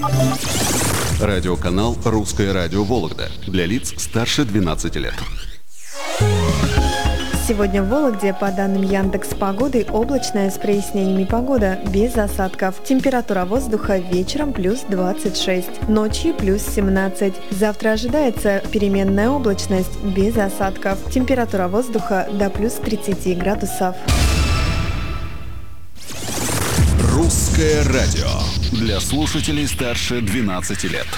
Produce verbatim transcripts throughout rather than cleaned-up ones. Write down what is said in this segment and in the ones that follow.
Радиоканал «Русское радио Вологда» для лиц старше двенадцати лет. Сегодня в Вологде, по данным Яндекс.Погоды, облачная с прояснениями погода, без осадков. Температура воздуха вечером плюс двадцать шесть, ночью плюс семнадцать. Завтра ожидается переменная облачность, без осадков. Температура воздуха до плюс тридцати градусов. Русское радио для слушателей старше двенадцати лет.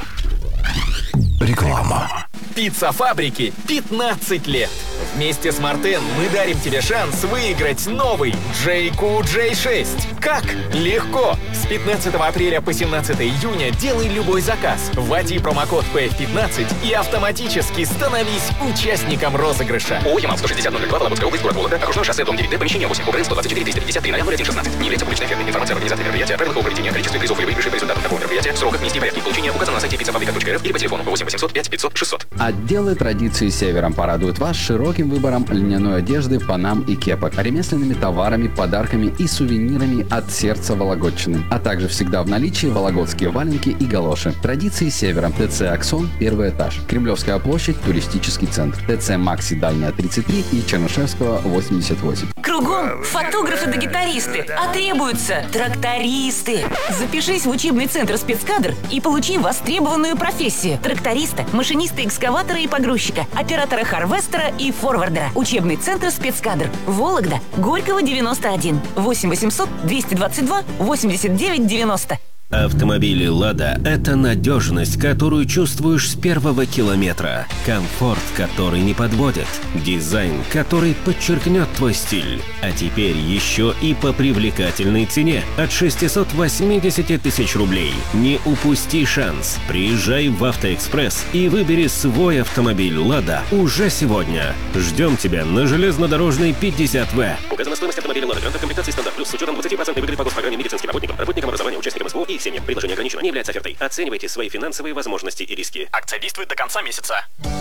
Реклама. Пицца-фабрики пятнадцать лет. Вместе с Мартен мы дарим тебе шанс выиграть новый джей кью джей шесть. Как? Легко! С пятнадцатого апреля по семнадцатого июня делай любой заказ, вводи промокод пи эф пятнадцать и автоматически становись участником розыгрыша. ООО «Ямал» сто шестьдесят ноль два, Вологодская область, город Вологда, окружное шоссе, дом девять Д, помещение восемь, УКР сто двадцать четыре триста пятьдесят три ноль ноль один шестнадцать. Не является публичной офертой. Информация об организации мероприятия, правилах его проведения, количестве призов и выигрышей по результатам такого мероприятия, сроках, месте и порядке получения указано на сайте пиццафабрика точка эр эф или по телефону восемь восемьсот пять пятьсот шестьсот. Отделы традиции Севером порадуют вас широким выбором льняной одежды, панам и кепок, ремесленными товарами, подарками и сувенирами от сердца Вологодчины, а также всегда в наличии вологодские валенки и галоши. Традиции Севером. ТЦ «Аксон», первый этаж. Кремлевская площадь, туристический центр. ТЦ «Макси», Дальняя, тридцать три и Чернышевского, восемьдесят восемь. Кругом фотографы да гитаристы, а требуются трактористы. Запишись в учебный центр спецкадр и получи востребованную профессию тракториста, машиниста экскаватора и погрузчика, оператора харвестера и форвардера. Учебный центр спецкадр. Вологда, Горького, девяносто один. восемь восемьсот двести двадцать два восемьдесят девять девяносто. Автомобили «Лада» — это надежность, которую чувствуешь с первого километра. Комфорт, который не подводит. Дизайн, который подчеркнет твой стиль. А теперь еще и по привлекательной цене от шестисот восьмидесяти тысяч рублей. Не упусти шанс. Приезжай в «Автоэкспресс» и выбери свой автомобиль «Лада» уже сегодня. Ждем тебя на железнодорожной пятьдесят вэ. Указана стоимость автомобиля «Лада Гранта» комплектации стандарт плюс с учетом двадцати процентов выгоды по госпрограмме медицинским работникам, работникам образования, участникам СВО и семьям. Предложение ограничено, не является офертой. Оценивайте свои финансовые возможности и риски. Акция действует до конца месяца.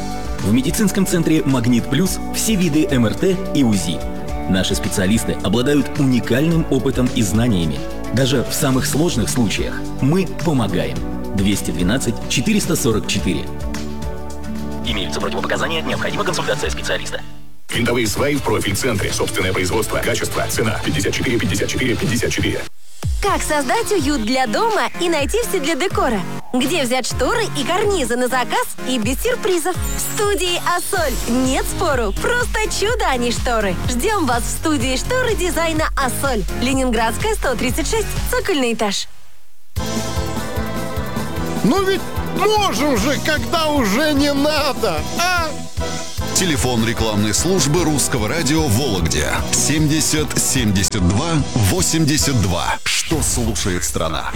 В медицинском центре «Магнит Плюс» все виды эм эр тэ и УЗИ. Наши специалисты обладают уникальным опытом и знаниями. Даже в самых сложных случаях мы помогаем. двести двенадцать четыреста сорок четыре. Имеются противопоказания, необходима консультация специалиста. Винтовые сваи в профиль-центре. Собственное производство. Качество. Цена. пятьдесят четыре пятьдесят четыре пятьдесят четыре. Как создать уют для дома и найти все для декора? Где взять шторы и карнизы на заказ и без сюрпризов? В студии «Ассоль». Нет спору, просто чудо, а не шторы. Ждем вас в студии шторы дизайна «Ассоль». Ленинградская, сто тридцать шесть, цокольный этаж. Ну ведь можем же, когда уже не надо, а? Телефон рекламной службы Русского радио в Вологде семьдесят семьдесят два восемьдесят два. Что слушает страна?